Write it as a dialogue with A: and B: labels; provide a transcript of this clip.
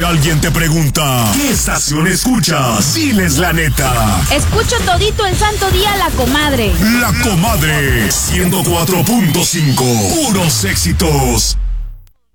A: Alguien te pregunta, ¿qué estación escuchas? Diles la neta.
B: Escucho todito el santo día La Comadre.
A: La Comadre, 104.5. Puros éxitos.